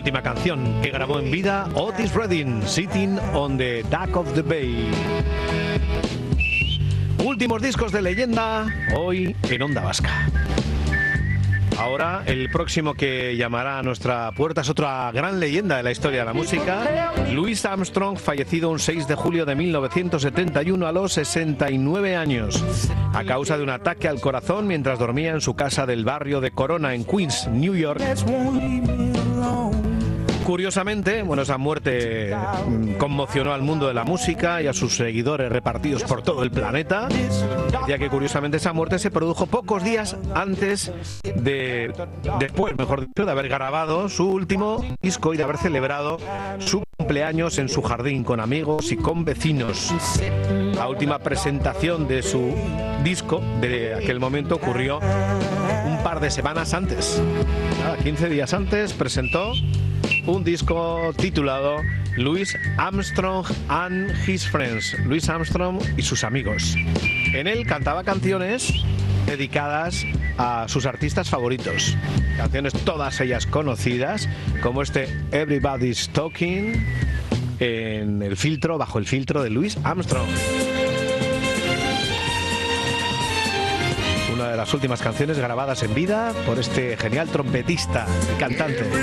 última canción que grabó en vida Otis Redding, Sitting on the Dock of the Bay. Últimos discos de leyenda, hoy en Onda Vasca. Ahora, el próximo que llamará a nuestra puerta es otra gran leyenda de la historia de la música. Louis Armstrong, fallecido un 6 de julio de 1971 a los 69 años, a causa de un ataque al corazón mientras dormía en su casa del barrio de Corona, en Queens, New York. Curiosamente, esa muerte conmocionó al mundo de la música y a sus seguidores repartidos por todo el planeta, ya que curiosamente esa muerte se produjo pocos días después de haber grabado su último disco y de haber celebrado su cumpleaños en su jardín con amigos y con vecinos. La última presentación de su disco de aquel momento ocurrió un par de semanas antes. 15 días antes presentó un disco titulado Louis Armstrong and His Friends, Louis Armstrong y sus amigos. En él cantaba canciones dedicadas a sus artistas favoritos, canciones todas ellas conocidas, como Everybody's Talking, bajo el filtro de Louis Armstrong. Una de las últimas canciones grabadas en vida por este genial trompetista y cantante.